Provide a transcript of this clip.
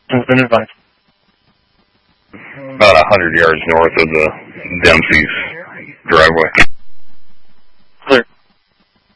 Has been advised. About 100 yards north of the Dempsey's driveway.